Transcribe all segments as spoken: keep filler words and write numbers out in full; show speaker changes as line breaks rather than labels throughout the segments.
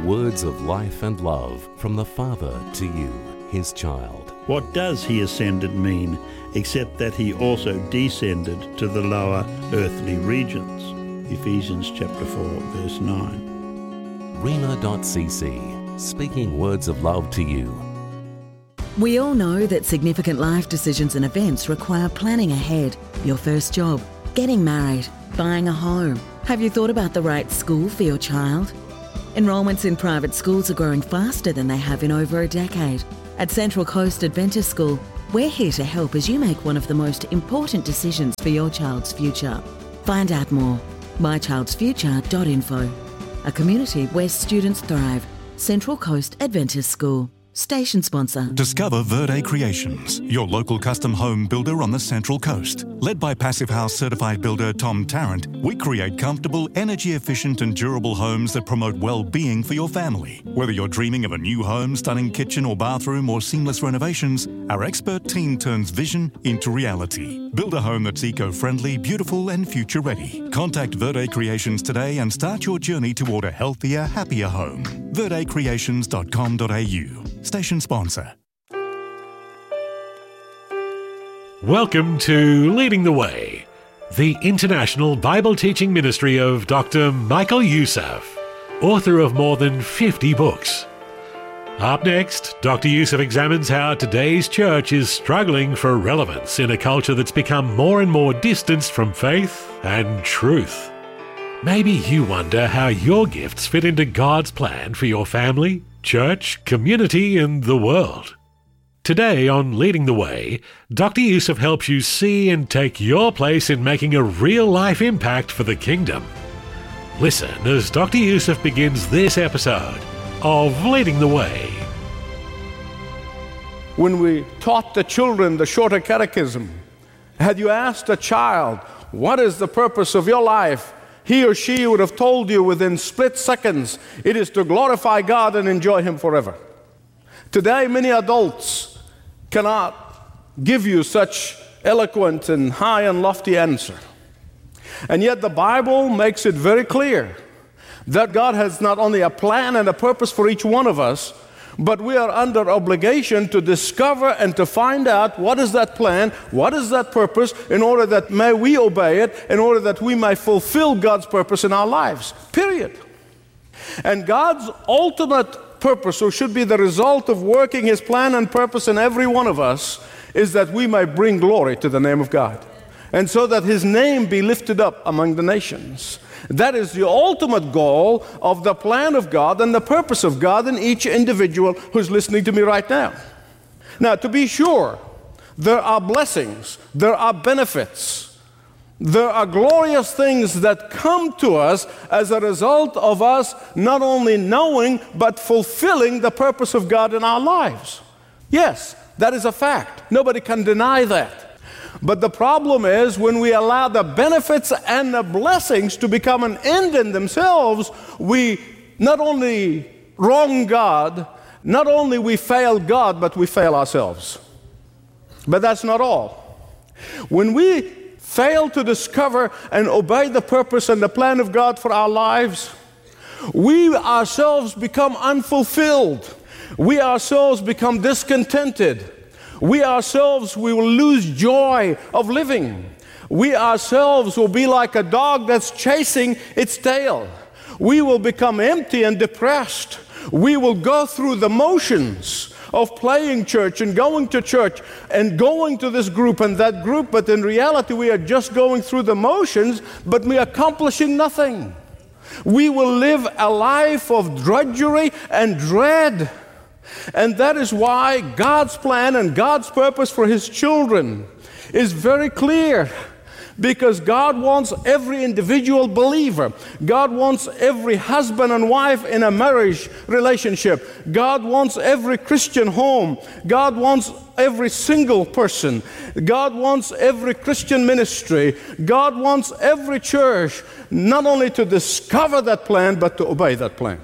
Words of life and love from the Father to you, his child.
What does he ascended mean, except that he also descended to the lower earthly regions? Ephesians chapter four, verse nine.
Rhema dot c c, speaking words of love to you.
We all know that significant life decisions and events require planning ahead. Your first job, getting married, buying a home. Have you thought about the right school for your child? Enrolments in private schools are growing faster than they have in over a decade. At Central Coast Adventist School, we're here to help as you make one of the most important decisions for your child's future. Find out more. my childs future dot info. A community where students thrive. Central Coast Adventist School. Station sponsor.
Discover Verde Creations, your local custom home builder on the Central Coast. Led by Passive House certified builder Tom Tarrant, we create comfortable, energy-efficient and durable homes that promote well-being for your family. Whether you're dreaming of a new home, stunning kitchen or bathroom, or seamless renovations, our expert team turns vision into reality. Build a home that's eco-friendly, beautiful and future-ready. Contact Verde Creations today and start your journey toward a healthier, happier home. verde creations dot com dot a u. Station sponsor.
Welcome to Leading the Way, the international Bible teaching ministry of Doctor Michael Youssef, author of more than fifty books. Up next, Doctor Youssef examines how today's church is struggling for relevance in a culture that's become more and more distanced from faith and truth. Maybe you wonder how your gifts fit into God's plan for your family, church, community, and the world. Today on Leading the Way, Doctor Youssef helps you see and take your place in making a real-life impact for the kingdom. Listen as Doctor Youssef begins this episode of Leading the Way.
When we taught the children the Shorter Catechism, had you asked a child, what is the purpose of your life? He or she would have told you within split seconds, it is to glorify God and enjoy Him forever. Today, many adults cannot give you such eloquent and high and lofty answer. And yet the Bible makes it very clear that God has not only a plan and a purpose for each one of us, but we are under obligation to discover and to find out what is that plan, what is that purpose, in order that may we obey it, in order that we may fulfill God's purpose in our lives, period. And God's ultimate purpose, or should be the result of working His plan and purpose in every one of us, is that we may bring glory to the name of God, and so that His name be lifted up among the nations. That is the ultimate goal of the plan of God and the purpose of God in each individual who's listening to me right now. Now, to be sure, there are blessings, there are benefits, there are glorious things that come to us as a result of us not only knowing, but fulfilling the purpose of God in our lives. Yes, that is a fact. Nobody can deny that. But the problem is when we allow the benefits and the blessings to become an end in themselves, we not only wrong God, not only we fail God, but we fail ourselves. But that's not all. When we fail to discover and obey the purpose and the plan of God for our lives, we ourselves become unfulfilled. We ourselves become discontented. We ourselves, we will lose joy of living. We ourselves will be like a dog that's chasing its tail. We will become empty and depressed. We will go through the motions of playing church and going to church and going to this group and that group, but in reality we are just going through the motions, but we are accomplishing nothing. We will live a life of drudgery and dread. And that is why God's plan and God's purpose for His children is very clear. Because God wants every individual believer. God wants every husband and wife in a marriage relationship. God wants every Christian home. God wants every single person. God wants every Christian ministry. God wants every church not only to discover that plan, but to obey that plan.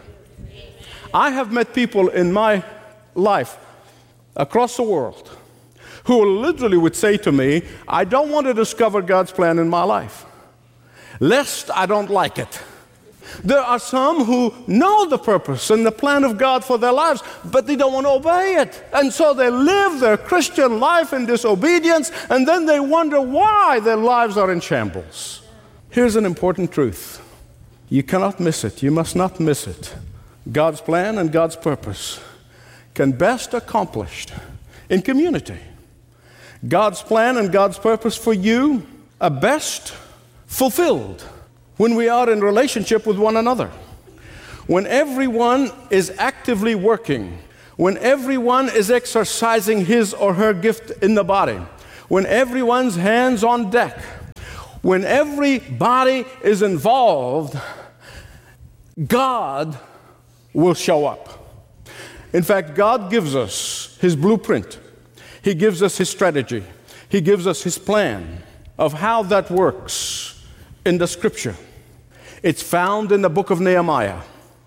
I have met people in my life across the world who literally would say to me, I don't want to discover God's plan in my life, lest I don't like it. There are some who know the purpose and the plan of God for their lives, but they don't want to obey it. And so they live their Christian life in disobedience, and then they wonder why their lives are in shambles. Here's an important truth. You cannot miss it. You must not miss it. God's plan and God's purpose can best accomplished in community. God's plan and God's purpose for you are best fulfilled when we are in relationship with one another. When everyone is actively working, when everyone is exercising his or her gift in the body, when everyone's hands on deck, when everybody is involved, God will show up. In fact, God gives us His blueprint. He gives us His strategy. He gives us His plan of how that works in the Scripture. It's found in the book of Nehemiah.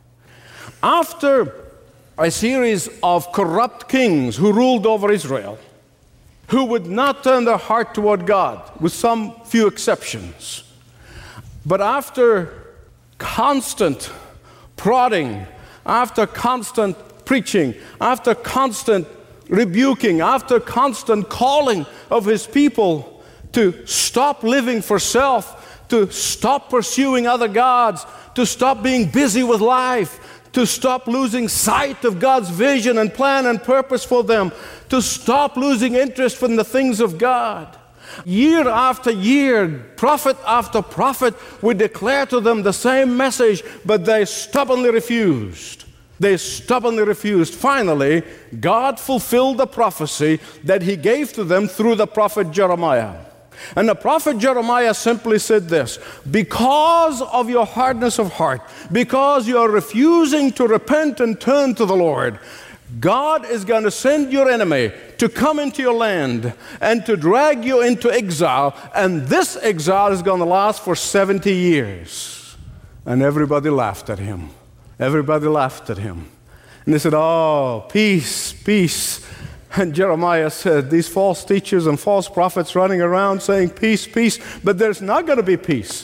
After a series of corrupt kings who ruled over Israel, who would not turn their heart toward God, with some few exceptions, but after constant prodding, after constant preaching, after constant rebuking, after constant calling of His people to stop living for self, to stop pursuing other gods, to stop being busy with life, to stop losing sight of God's vision and plan and purpose for them, to stop losing interest in the things of God. Year after year, prophet after prophet would declare to them the same message, but they stubbornly refused. They stubbornly refused. Finally, God fulfilled the prophecy that He gave to them through the prophet Jeremiah. And the prophet Jeremiah simply said this: because of your hardness of heart, because you are refusing to repent and turn to the Lord, God is going to send your enemy to come into your land and to drag you into exile, and this exile is going to last for seventy years. And everybody laughed at him. Everybody laughed at him. And they said, oh, peace, peace. And Jeremiah said, these false teachers and false prophets running around saying peace, peace, but there's not going to be peace.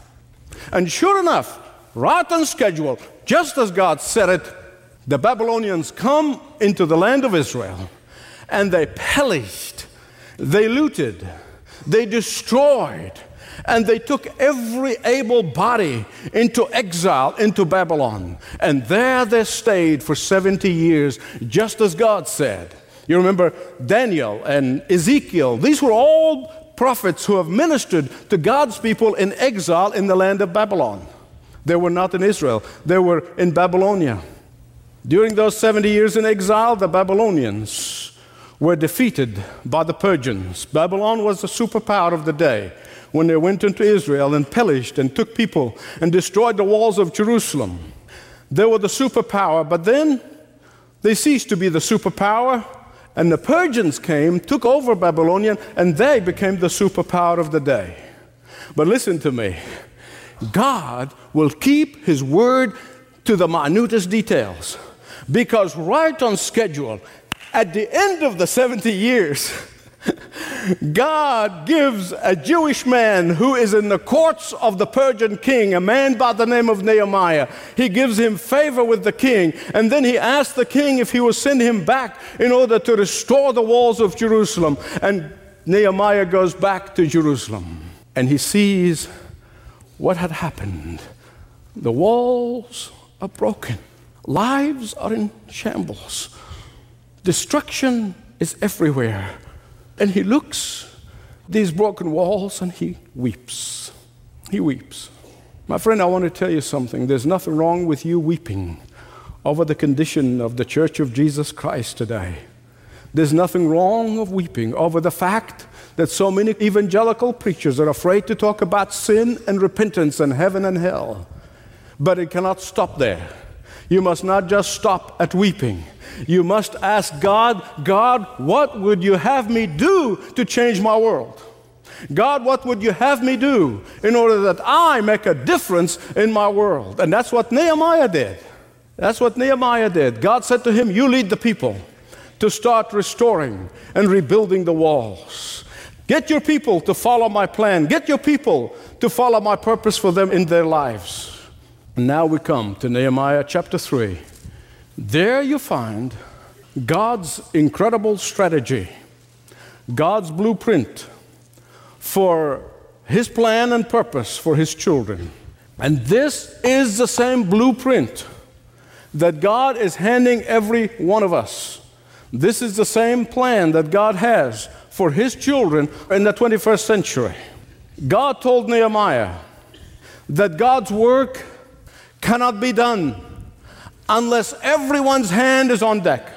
And sure enough, right on schedule, just as God said it, the Babylonians come into the land of Israel, and they pillaged, they looted, they destroyed, and they took every able body into exile, into Babylon. And there they stayed for seventy years, just as God said. You remember Daniel and Ezekiel. These were all prophets who have ministered to God's people in exile in the land of Babylon. They were not in Israel. They were in Babylonia. During those seventy years in exile, the Babylonians were defeated by the Persians. Babylon was the superpower of the day when they went into Israel and pillaged and took people and destroyed the walls of Jerusalem. They were the superpower, but then they ceased to be the superpower, and the Persians came, took over Babylonia, and they became the superpower of the day. But listen to me. God will keep His word to the minutest details, because right on schedule, at the end of the seventy years, God gives a Jewish man who is in the courts of the Persian king, a man by the name of Nehemiah. He gives him favor with the king, and then he asks the king if he will send him back in order to restore the walls of Jerusalem. And Nehemiah goes back to Jerusalem, and he sees what had happened. The walls are broken. Lives are in shambles. Destruction is everywhere. And he looks at these broken walls and he weeps. He weeps. My friend, I want to tell you something. There's nothing wrong with you weeping over the condition of the Church of Jesus Christ today. There's nothing wrong of weeping over the fact that so many evangelical preachers are afraid to talk about sin and repentance and heaven and hell. But it cannot stop there. You must not just stop at weeping. You must ask God, God, what would you have me do to change my world? God, what would you have me do in order that I make a difference in my world? And that's what Nehemiah did. That's what Nehemiah did. God said to him, you lead the people to start restoring and rebuilding the walls. Get your people to follow my plan. Get your people to follow my purpose for them in their lives. And now we come to Nehemiah chapter three. There you find God's incredible strategy, God's blueprint for His plan and purpose for His children. And this is the same blueprint that God is handing every one of us. This is the same plan that God has for His children in the twenty-first century. God told Nehemiah that God's work cannot be done unless everyone's hand is on deck.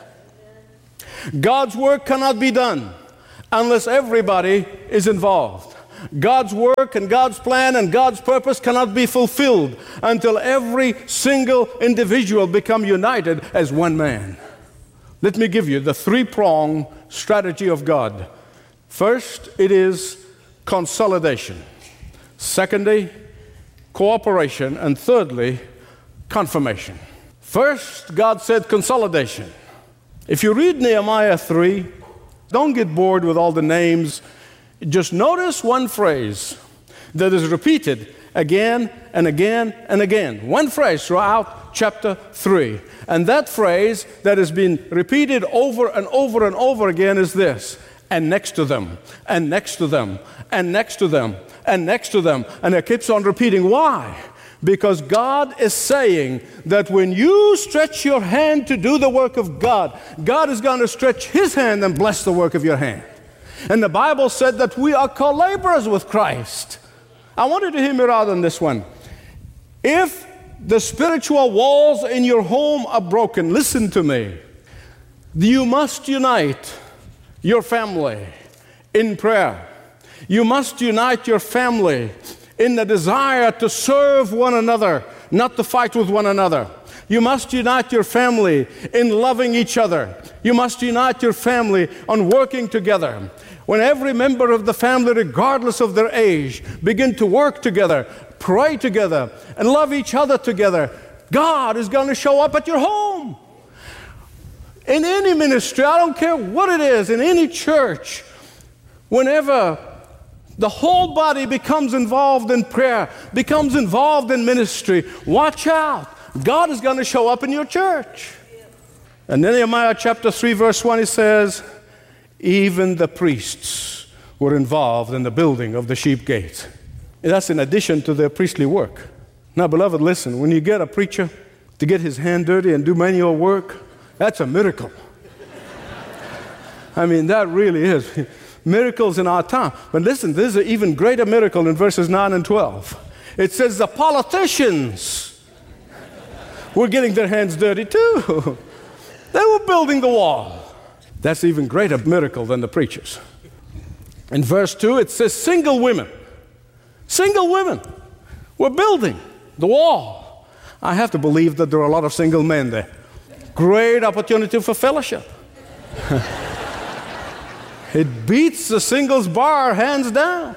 God's work cannot be done unless everybody is involved. God's work and God's plan and God's purpose cannot be fulfilled until every single individual become united as one man. Let me give you the three-pronged strategy of God. First, it is consolidation. Secondly, cooperation. And thirdly, confirmation. First, God said consolidation. If you read Nehemiah three, don't get bored with all the names. Just notice one phrase that is repeated again and again and again. One phrase throughout chapter three. And that phrase that has been repeated over and over and over again is this: and next to them, and next to them, and next to them, and next to them. And it keeps on repeating. Why? Because God is saying that when you stretch your hand to do the work of God, God is going to stretch His hand and bless the work of your hand. And the Bible said that we are co-laborers with Christ. I want you to hear me out on this one. If the spiritual walls in your home are broken, listen to me. You must unite your family in prayer. You must unite your family in the desire to serve one another, not to fight with one another. You must unite your family in loving each other. You must unite your family on working together. When every member of the family, regardless of their age, begin to work together, pray together, and love each other together, God is going to show up at your home. In any ministry, I don't care what it is, in any church, whenever the whole body becomes involved in prayer, becomes involved in ministry, watch out. God is going to show up in your church. And then Nehemiah chapter three, verse one, it says, even the priests were involved in the building of the sheep gate. And that's in addition to their priestly work. Now, beloved, listen, when you get a preacher to get his hand dirty and do manual work, that's a miracle. I mean, that really is. Miracles in our time. But listen, there's an even greater miracle in verses nine and twelve. It says the politicians were getting their hands dirty too. They were building the wall. That's an even greater miracle than the preachers. In verse two, it says single women. Single women were building the wall. I have to believe that there are a lot of single men there. Great opportunity for fellowship. It beats the singles bar hands down.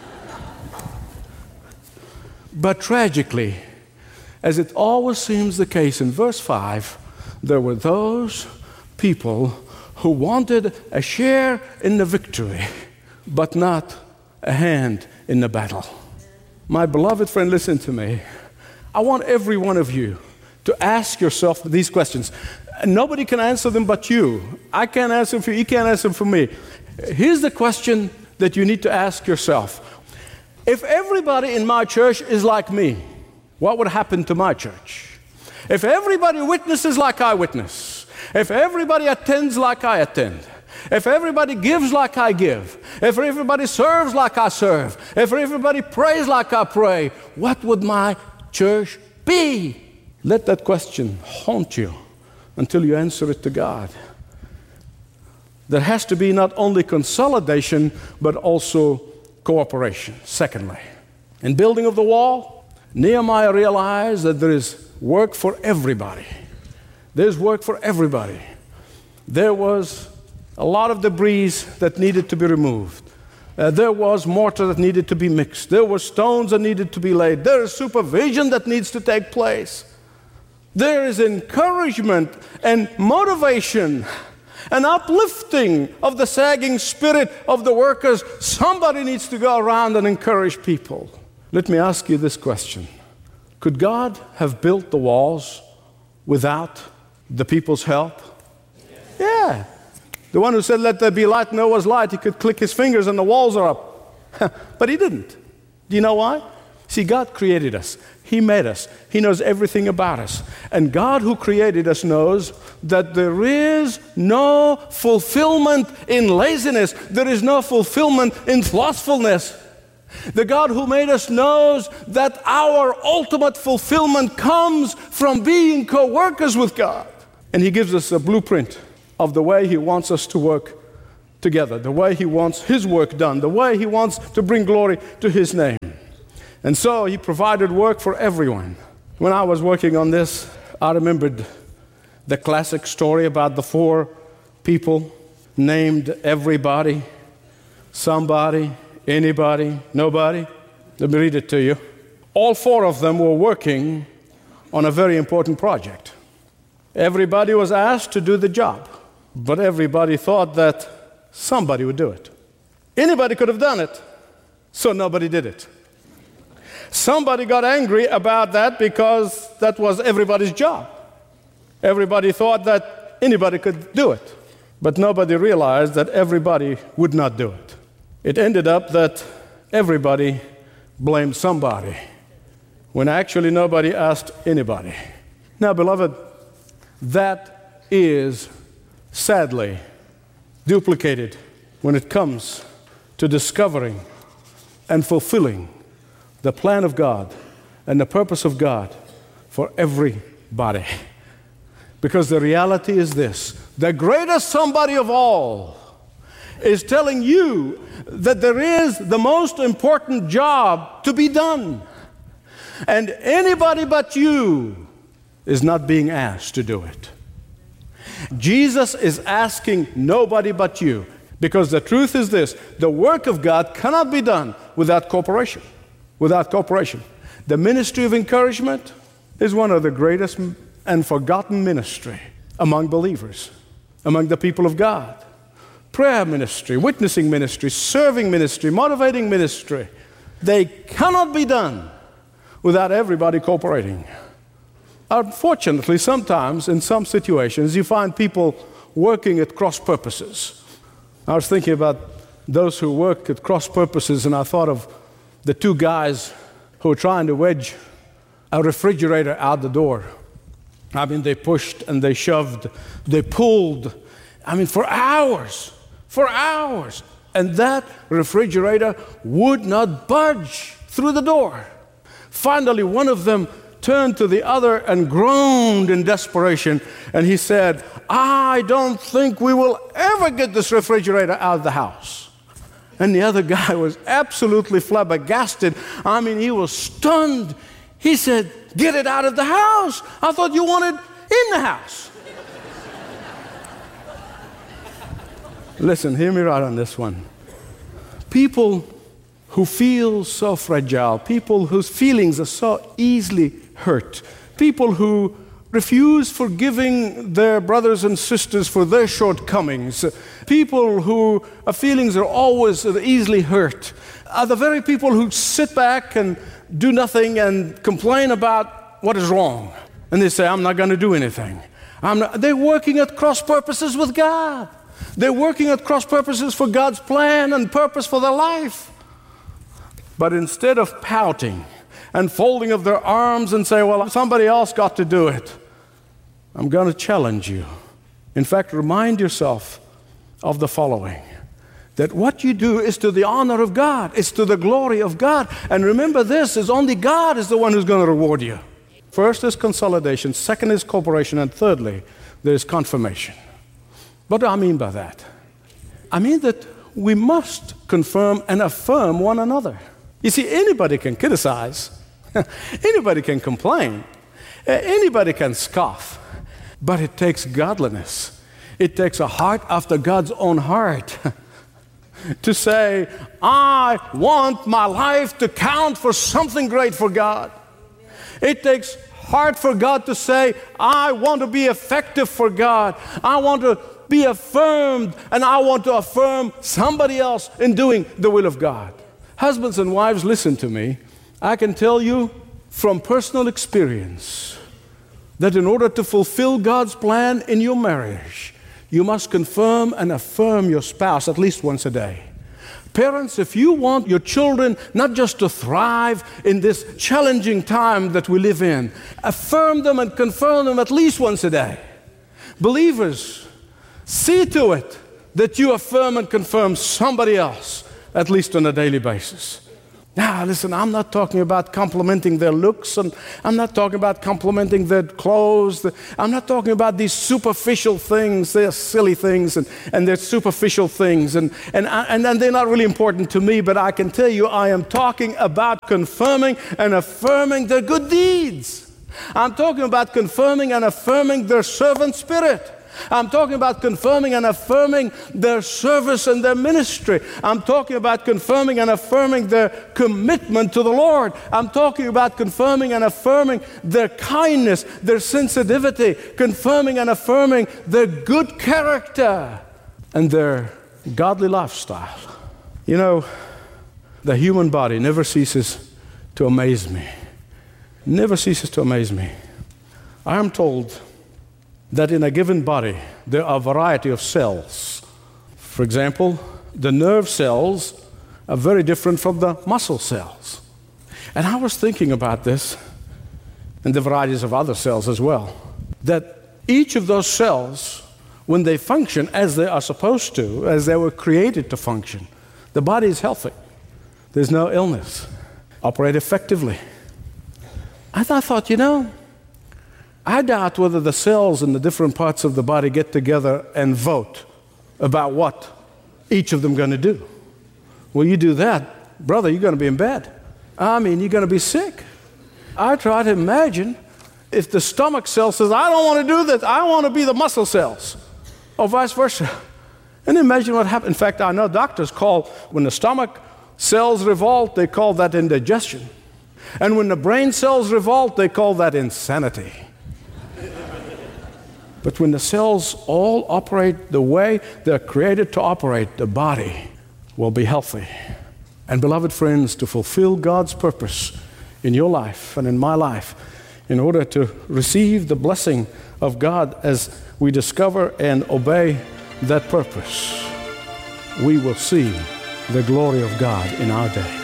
But tragically, as it always seems the case in verse five, there were those people who wanted a share in the victory, but not a hand in the battle. My beloved friend, listen to me. I want every one of you to ask yourself these questions. Nobody can answer them but you. I can't answer them for you. You can't answer them for me. Here's the question that you need to ask yourself. If everybody in my church is like me, what would happen to my church? If everybody witnesses like I witness, if everybody attends like I attend, if everybody gives like I give, if everybody serves like I serve, if everybody prays like I pray, what would my church be? Let that question haunt you until you answer it to God. There has to be not only consolidation, but also cooperation. Secondly, in building of the wall, Nehemiah realized that there is work for everybody. There's work for everybody. There was a lot of debris that needed to be removed. Uh, there was mortar that needed to be mixed. There were stones that needed to be laid. There is supervision that needs to take place. There is encouragement and motivation, an uplifting of the sagging spirit of the workers. Somebody needs to go around and encourage people. Let me ask you this question. Could God have built the walls without the people's help? Yeah. The one who said, let there be light, and there was light, he could click his fingers and the walls are up. But he didn't. Do you know why? See, God created us. He made us. He knows everything about us. And God who created us knows that there is no fulfillment in laziness. There is no fulfillment in slothfulness. The God who made us knows that our ultimate fulfillment comes from being co-workers with God. And He gives us a blueprint of the way He wants us to work together, the way He wants His work done, the way He wants to bring glory to His name. And so He provided work for everyone. When I was working on this, I remembered the classic story about the four people named everybody, somebody, anybody, nobody. Let me read it to you. All four of them were working on a very important project. Everybody was asked to do the job, but everybody thought that somebody would do it. Anybody could have done it, so nobody did it. Somebody got angry about that because that was everybody's job. Everybody thought that anybody could do it, but nobody realized that everybody would not do it. It ended up that everybody blamed somebody when actually nobody asked anybody. Now, beloved, that is sadly duplicated when it comes to discovering and fulfilling the plan of God and the purpose of God for everybody. Because the reality is this: the greatest somebody of all is telling you that there is the most important job to be done. And anybody but you is not being asked to do it. Jesus is asking nobody but you, because the truth is this: the work of God cannot be done without cooperation. Without cooperation. The ministry of encouragement is one of the greatest and forgotten ministry among believers, among the people of God. Prayer ministry, witnessing ministry, serving ministry, motivating ministry, they cannot be done without everybody cooperating. Unfortunately, sometimes in some situations you find people working at cross purposes. I was thinking about those who work at cross purposes, and I thought of the two guys who were trying to wedge a refrigerator out the door. I mean, they pushed and they shoved, they pulled, I mean, for hours, for hours. And that refrigerator would not budge through the door. Finally, one of them turned to the other and groaned in desperation, and he said, I don't think we will ever get this refrigerator out of the house. And the other guy was absolutely flabbergasted. I mean, he was stunned. He said, get it out of the house. I thought you wanted in the house. Listen, hear me right on this one. People who feel so fragile, people whose feelings are so easily hurt, people who refuse forgiving their brothers and sisters for their shortcomings, people whose feelings are always easily hurt, are the very people who sit back and do nothing and complain about what is wrong. And they say, I'm not going to do anything. I'm not. They're working at cross purposes with God. They're working at cross purposes for God's plan and purpose for their life. But instead of pouting and folding of their arms and say, well, somebody else got to do it, I'm going to challenge you. In fact, remind yourself of the following: that what you do is to the honor of God. It's to the glory of God. And remember this, is only God is the one who's going to reward you. First is consolidation, second is cooperation, and thirdly, there is confirmation. What do I mean by that? I mean that we must confirm and affirm one another. You see, anybody can criticize. Anybody can complain. Anybody can scoff. But it takes godliness. It takes a heart after God's own heart to say, I want my life to count for something great for God. It takes heart for God to say, I want to be effective for God. I want to be affirmed, and I want to affirm somebody else in doing the will of God. Husbands and wives, listen to me. I can tell you from personal experience that in order to fulfill God's plan in your marriage, you must confirm and affirm your spouse at least once a day. Parents, if you want your children not just to thrive in this challenging time that we live in, affirm them and confirm them at least once a day. Believers, see to it that you affirm and confirm somebody else at least on a daily basis. Now, listen, I'm not talking about complimenting their looks, and I'm not talking about complimenting their clothes. I'm not talking about these superficial things. They're silly things, and, and they're superficial things, and, and, and, and they're not really important to me, but I can tell you I am talking about confirming and affirming their good deeds. I'm talking about confirming and affirming their servant spirit. I'm talking about confirming and affirming their service and their ministry. I'm talking about confirming and affirming their commitment to the Lord. I'm talking about confirming and affirming their kindness, their sensitivity, confirming and affirming their good character and their godly lifestyle. You know, the human body never ceases to amaze me. Never ceases to amaze me. I am told that in a given body, there are a variety of cells. For example, the nerve cells are very different from the muscle cells. And I was thinking about this, and the varieties of other cells as well, that each of those cells, when they function as they are supposed to, as they were created to function, the body is healthy. There's no illness. Operate effectively. And I thought, you know, I doubt whether the cells in the different parts of the body get together and vote about what each of them are going to do. Well, you do that, brother, you're going to be in bed. I mean, you're going to be sick. I try to imagine if the stomach cell says, I don't want to do this, I want to be the muscle cells, or vice versa. And imagine what happens. In fact, I know doctors call, when the stomach cells revolt, they call that indigestion. And when the brain cells revolt, they call that insanity. But when the cells all operate the way they're created to operate, the body will be healthy. And beloved friends, to fulfill God's purpose in your life and in my life, in order to receive the blessing of God as we discover and obey that purpose, we will see the glory of God in our day.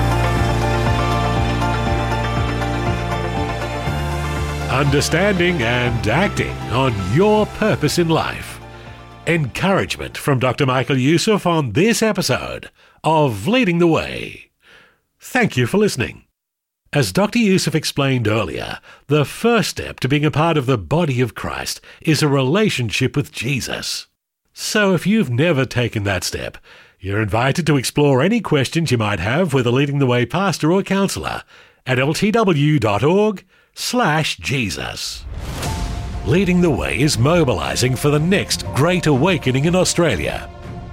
Understanding and acting on your purpose in life. Encouragement from Doctor Michael Youssef on this episode of Leading the Way. Thank you for listening. As Doctor Youssef explained earlier, the first step to being a part of the body of Christ is a relationship with Jesus. So if you've never taken that step, you're invited to explore any questions you might have with a Leading the Way pastor or counselor at l t w dot org slash Jesus. Leading the Way is mobilizing for the next great awakening in Australia.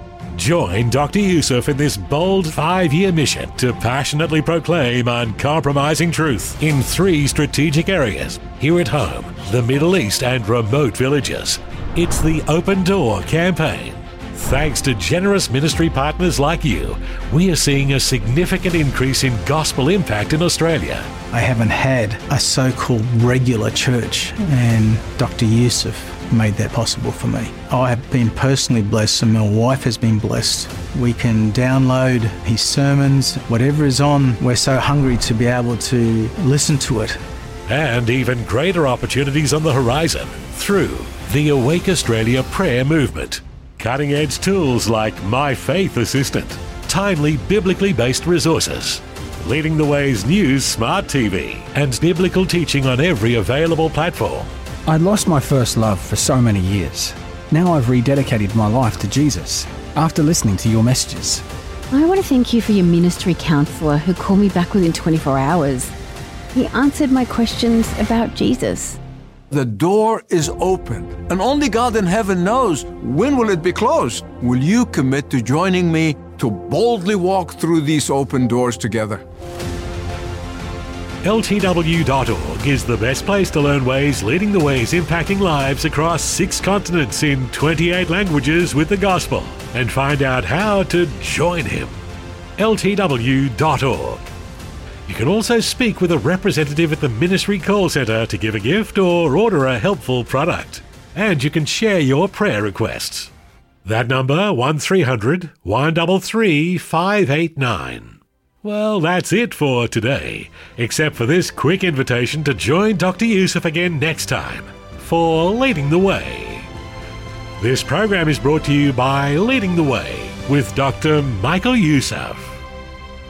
Join Doctor Youssef in this bold five-year mission to passionately proclaim uncompromising truth in three strategic areas here at home, the Middle East and remote villages. It's the Open Door campaign. Thanks to generous ministry partners like you, we are seeing a significant increase in gospel impact in Australia.
I haven't had a so-called regular church, and Doctor Youssef made that possible for me. I have been personally blessed, and my wife has been blessed. We can download his sermons, whatever is on, we're so hungry to be able to listen to it.
And even greater opportunities on the horizon through the Awake Australia prayer movement. Cutting-edge tools like My Faith Assistant, timely biblically based resources, Leading the Way's News Smart T V, and biblical teaching on every available platform.
I'd lost my first love for so many years. Now I've rededicated my life to Jesus after listening to your messages.
I want to thank you for your ministry counsellor who called me back within twenty-four hours. He answered my questions about Jesus.
The door is open, and only God in heaven knows when will it be closed. Will you commit to joining me to boldly walk through these open doors together?
L T W dot org is the best place to learn ways Leading the Way is impacting lives across six continents in twenty-eight languages with the gospel, and find out how to join him. L T W dot org. You can also speak with a representative at the Ministry Call Centre to give a gift or order a helpful product. And you can share your prayer requests. That number, one three hundred, one three three, five eight nine. Well, that's it for today, except for this quick invitation to join Doctor Youssef again next time for Leading the Way. This program is brought to you by Leading the Way with Doctor Michael Youssef.